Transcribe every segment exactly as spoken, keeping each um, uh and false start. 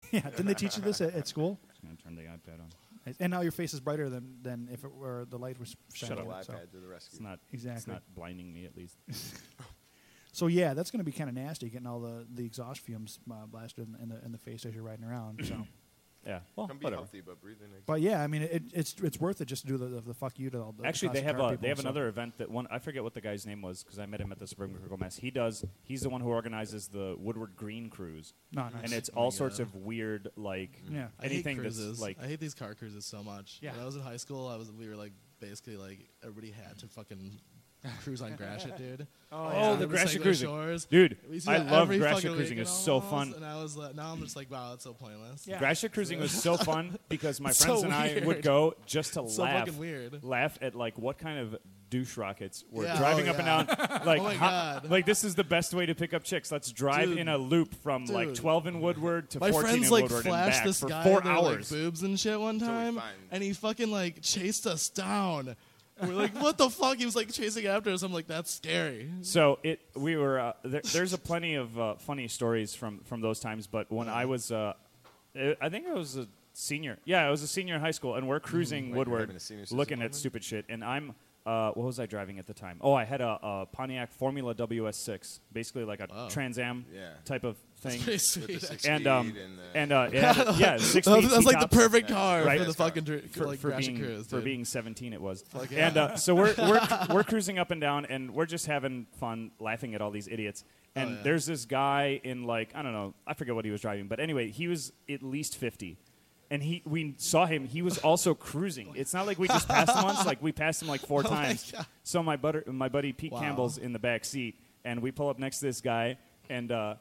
Yeah, didn't they teach you this at, at school? Just gonna turn the iPad on. And now your face is brighter than, than if it were the light was shining. Shut up. on it, so. iPad to the rescue. It's not Exactly. It's not blinding me at least. So yeah, that's going to be kind of nasty, getting all the, the exhaust fumes uh, blasted in, in the in the face as you're riding around. So, Yeah. Well, Can be whatever. healthy, but breathing. but yeah, I mean, it, it's it's worth it just to do the the, the fuck you to all the Actually, they classic have car a, people, they have so. another event that one I forget what the guy's name was because I met him at the Suburban Critical Mass. He does. He's the one who organizes the Woodward Green Cruise, No, nice. and it's Oh my all sorts God. of weird like Yeah. I hate anything that's cruises. like I hate these car cruises so much. Yeah. When I was in high school, I was we were like basically like everybody had to fucking cruise on Gratiot, dude. oh On the Gratiot Segway cruising, Shores. dude. We used to I do that love every Gratiot fucking cruising. It's weekend so almost, fun. And I was like, now I'm just like, wow, it's so pointless. Yeah. Gratiot cruising was so fun because my So friends and I weird. would go just to So laugh, fucking weird. laugh at like what kind of douche rockets were Yeah. driving Oh, up yeah. and down. Like, Oh my how- God. like this is the best way to pick up chicks. Let's drive Dude. in a loop from like Dude. twelve in Woodward to My fourteen friends in like Woodward and flashed back this for guy four their, hours. like boobs and shit one Totally time, fine. and he fucking like chased us down. And we're like, what the fuck? He was like chasing after us. I'm like, that's scary. So it we were uh, there, there's a plenty of uh, funny stories from from those times. But when I was uh, I think I was a senior. Yeah, I was a senior in high school, and we're cruising Like you're Woodward, having a senior citizen looking at moment? stupid shit. And I'm uh, what was I driving at the time? Oh, I had a, a Pontiac Formula W S six, basically like a Wow. Trans Am Yeah. type of thing. Pretty With sweet. the six And speed um and, the and uh, it had a- yeah, six That was, speed that was like the T-tops. perfect Yeah. car Right. for the Best car. fucking dr- for, like for Gratiot being cruise, for dude. being seventeen it was. Fuck And yeah. uh, so we're we're we're cruising up and down, and we're just having fun, laughing at all these idiots. And Oh, yeah. there's this guy in like I don't know, I forget what he was driving, but anyway, he was at least fifty. And he, we saw him. He was also cruising. It's not like we just passed him once. Like we passed him like four Oh my times. God. So my butter, my buddy Pete Wow. Campbell's in the back seat, and we pull up next to this guy, and uh,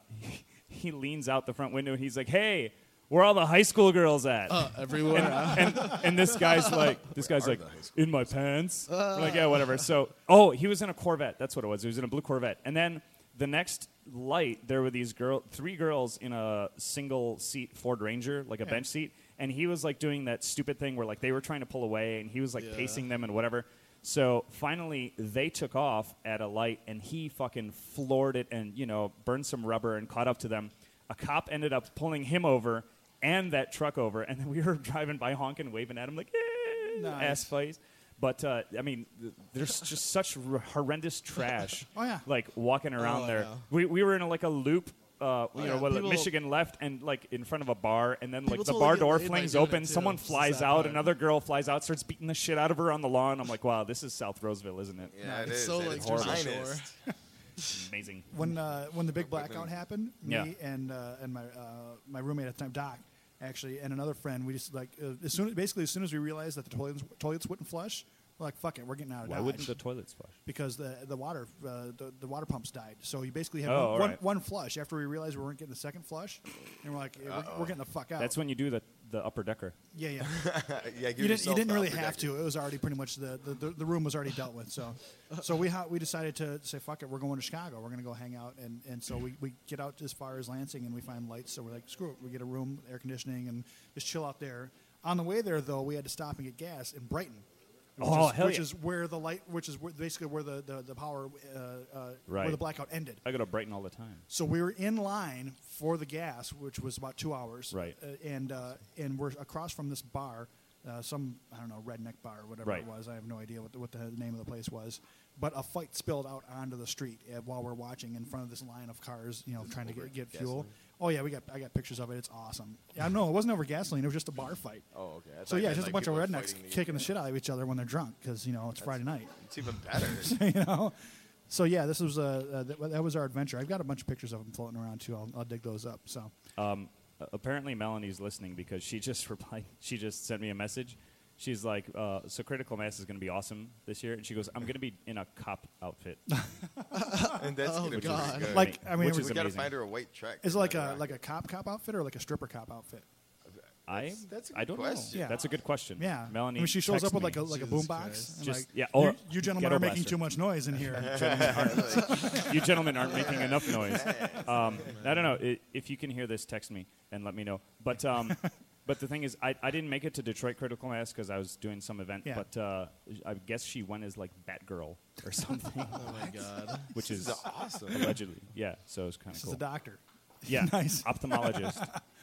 he leans out the front window, and he's like, "Hey, where are all the high school girls at?" Uh, everywhere. and and this guy's like, this guy's are like, the high school in my pants. We're like, yeah, whatever. So, oh, he was in a Corvette. That's what it was. He was in a blue Corvette. And then the next light, there were these girl, three girls in a single seat Ford Ranger, like a bench seat. And he was like doing that stupid thing where like they were trying to pull away, and he was like Yeah. pacing them and whatever. So finally, they took off at a light, and he fucking floored it and you know burned some rubber and caught up to them. A cop ended up pulling him over and that truck over, and then we were driving by honking, waving at him like, eh, Nice. ass face. But uh, I mean, th- there's just such r- horrendous trash. Oh, yeah. Like walking around Oh, there. yeah. We we were in a, like a loop. Uh, you Oh, know, yeah. well, People- Michigan left and like in front of a bar, and then like People the totally bar get door laid by flings doing open. it, too. Someone It's the flies sad out. part. Another girl flies out, starts beating the shit out of her on the lawn. I'm like, wow, this is South Roseville, isn't it? Yeah, it It's is. so, At like, its Jersey finest. Shore. Amazing. when uh, when the big blackout happened, me Yeah. and uh, and my uh, my roommate at the time, Doc, actually, and another friend, we just like uh, as soon basically as soon as we realized that the toilets toilets wouldn't flush, we're like, fuck it, we're getting out of Why Dodge. wouldn't the toilets flush? Because the the water uh, the, the water pumps died. So you basically have Oh, one, all one, right. one flush. After we realized we weren't getting the second flush, and we're like, we're, we're getting the fuck out. That's when you do the the upper decker. yeah, yeah. yeah, give you didn't, you yourself didn't the really upper have decker. to. It was already pretty much the, the, the, the room was already dealt with. So so we ha- we decided to say fuck it. We're going to Chicago. We're going to go hang out. And, and so we, we get out as far as Lansing and we find lights. So we're like screw it. We get a room, air conditioning, and just chill out there. On the way there though, we had to stop and get gas in Brighton. Which Oh, is, hell which yeah. is where the light, which is where, basically where the the, the power, uh, uh, where Right. the blackout ended. I go to Brighton all the time. So we were in line for the gas, which was about two hours. Right. Uh, and uh, and we're across from this bar, uh, some I don't know redneck bar or whatever Right. it was. I have no idea what the, what the name of the place was. But a fight spilled out onto the street uh, while we're watching in front of this line of cars, you know, trying to get, get fuel. gasoline? Oh yeah, we got I got pictures of it. It's awesome. Yeah, no, it wasn't over gasoline. It was just a bar fight. Oh, okay. I So thought you yeah, meant, it's just like, a bunch of people are rednecks fighting to kicking the get- shit out of each other when they're drunk because you know it's Friday night. It's even better. you know. So yeah, this was uh, uh, that, that was our adventure. I've got a bunch of pictures of them floating around too. I'll, I'll dig those up. So Um, uh, apparently Melanie's listening because she just replied. She just sent me a message. She's like, uh, "So Critical Mass is going to be awesome this year," and she goes, "I'm going to be in a cop outfit." and that's Oh, gonna be God. pretty good. like I mean, Which we- is we gotta amazing. find her a white track. is it to like let a her like rock. a cop cop outfit or like a stripper cop outfit? I That's- that's a I good don't question. know. Yeah. That's a good question. Yeah, Melanie. I mean, she shows text up with me. like a like a Jesus boombox. Christ. and Just- like, yeah, you, or you gentlemen ghetto are making blaster. too much noise in here. gentlemen aren't, you gentlemen aren't making enough noise. Um, I don't know. I if you can hear this, text me and let me know. But um, but the thing is, I, I didn't make it to Detroit Critical Mass because I was doing some event. Yeah. But uh, I guess she went as like Batgirl or something, Oh my god. which is This is awesome. allegedly. Yeah. So it's kind of This cool. is the doctor. Yeah. Nice. Ophthalmologist.